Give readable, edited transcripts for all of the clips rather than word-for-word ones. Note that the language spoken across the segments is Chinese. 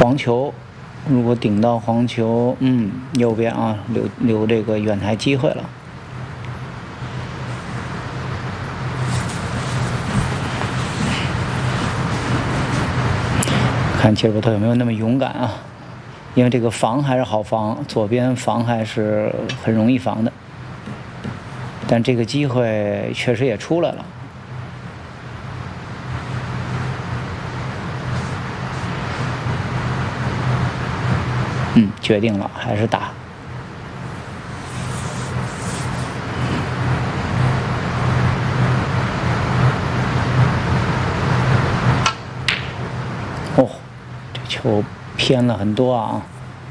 黄球，如果顶到黄球，右边啊，留这个远台机会了。看吉尔伯特有没有那么勇敢啊？因为这个防还是好防，左边防还是很容易防的，但这个机会确实也出来了。决定了，还是打。哦，这球偏了很多啊。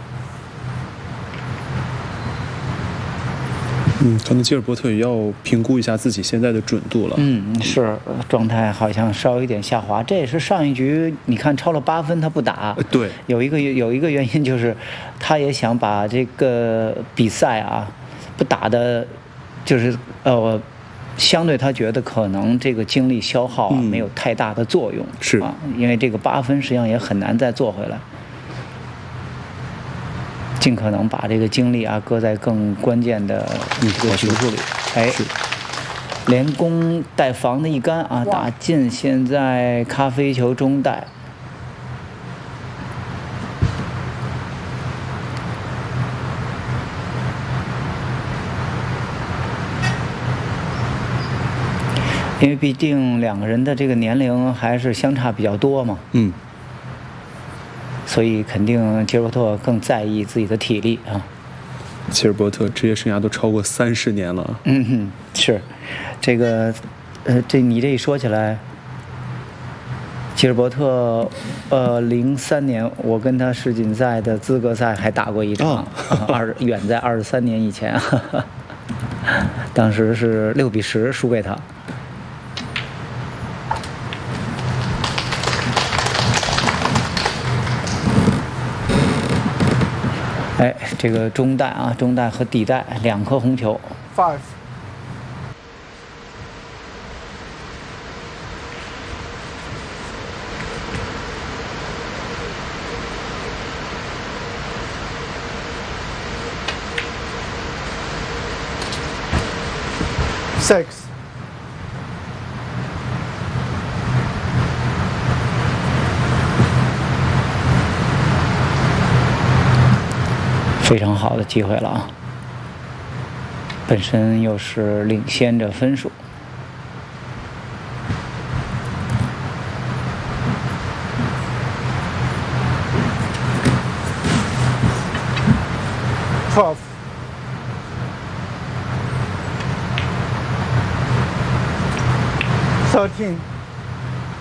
可能吉尔伯特也要评估一下自己现在的准度了。 是状态好像稍有一点下滑，这也是上一局你看超了8分他不打。 对， 有一个原因就是，他也想把这个比赛啊不打的，就是相对他觉得可能这个精力消耗没有太大的作用。 是啊，因为这个8分实际上也很难再做回来。尽可能把这个精力啊搁在更关键的这个局数里。连攻带防的一杆啊打进，现在咖啡球中带。因为毕竟两个人的这个年龄还是相差比较多嘛。所以肯定吉尔伯特更在意自己的体力啊。 吉尔伯特职业生涯都超过30年了。 是，这个，你这一说起来，吉尔伯特，03年我跟他世锦赛的资格赛还打过一场，远在23年以前，当时是6比10输给他。这个中带啊，中带和底带2颗红球。 5 6 非常好的机会了啊！本身又是领先着分数。 12 13